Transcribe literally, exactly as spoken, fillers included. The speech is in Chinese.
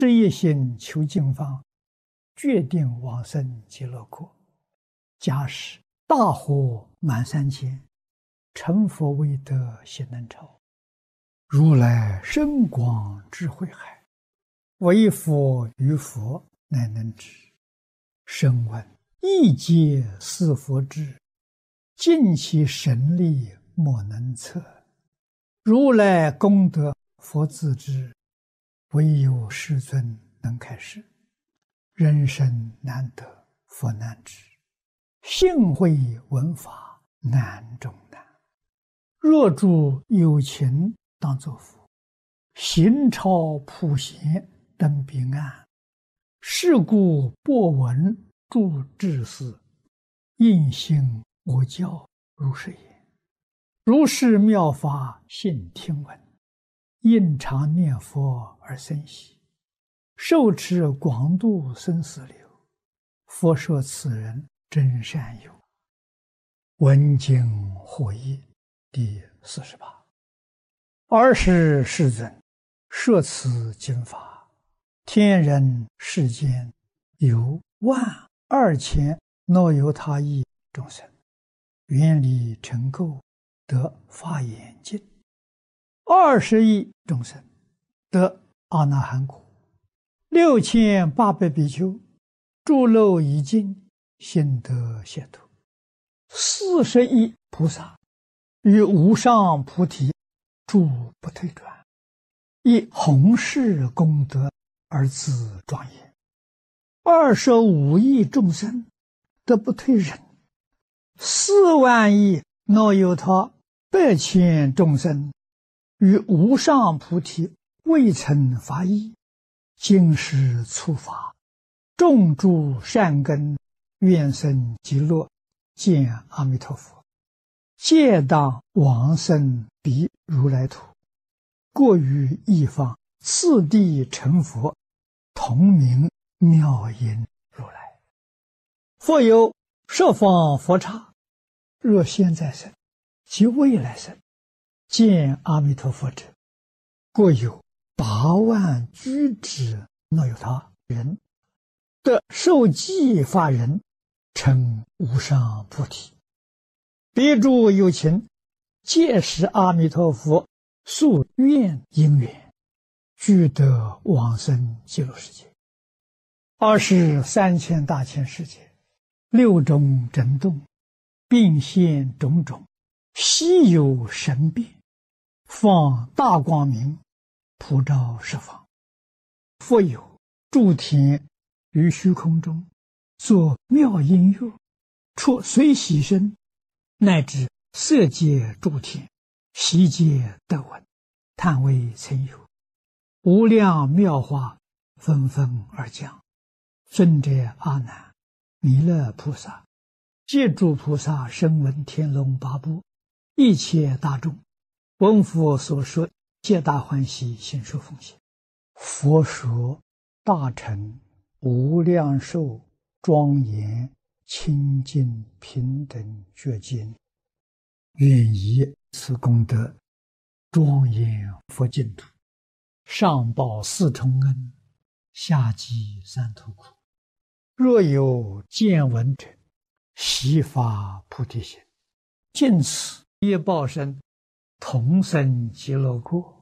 是一心求净方，决定往生极乐国。假使大火满三千，成佛未得悉能超。如来深广智慧海，唯佛于佛乃能知。声闻一皆是佛智，尽其神力莫能测。如来功德佛自知，唯有世尊能开示。人生难得佛难知，幸会闻法难中难。若诸有情当作佛，行超普贤登彼岸。是故播闻诸智士，应行我教如是言。如是妙法信听闻，应常念佛而生喜。受持广度生死流，佛说此人真善友。闻经获益第四十八。尔时世尊摄此经法，天人世间有万二千若由他意众生，愿力成垢，得法眼净。二十亿众生得阿那含果，六千八百比丘诸漏已尽，心得解脱。四十亿菩萨于无上菩提诸不退转，以弘誓功德而自庄严。二十五亿众生得不退忍，四万亿若有他百千众生于无上菩提未曾发意，今时触法，种诸善根，愿生极乐，见阿弥陀佛，皆当往生彼如来土，过于一方，次第成佛，同名妙音如来。复有十方佛刹，若现在生及未来生，见阿弥陀佛者，过有八万居之若有他人，得受记法人，成无上菩提。彼诸有情，皆是阿弥陀佛宿愿因缘，俱得往生极乐世界。二十三千大千世界，六种震动，并现种种，稀有神变，放大光明，普照十方。复有诸天于虚空中，作妙音乐，出随喜声，乃至色界诸天，悉皆得闻，叹为曾有。无量妙法纷纷而降。尊者阿难、弥勒菩萨、皆诸菩萨声闻天龙八部，一切大众，闻佛所说，皆大欢喜，信受奉献。佛说大乘无量寿庄严清净平等觉经，愿以此功德庄严佛净土，上报四重恩，下济三途苦。若有见闻者，悉发菩提心，尽此业报身，同生极乐国。